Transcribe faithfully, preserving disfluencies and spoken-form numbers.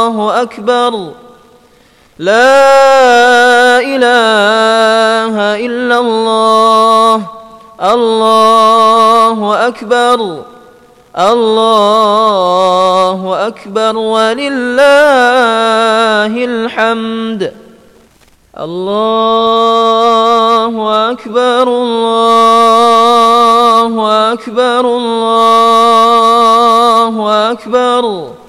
الله أكبر. لا إله إلا الله. الله أكبر. الله أكبر ولله الحمد. الله أكبر. الله أكبر. الله أكبر.